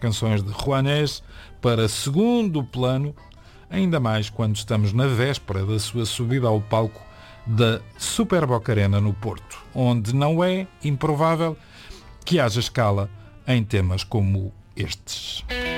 canções de Juanes para segundo plano, ainda mais quando estamos na véspera da sua subida ao palco da Super Boca Arena no Porto, onde não é improvável que haja escala em temas como estes.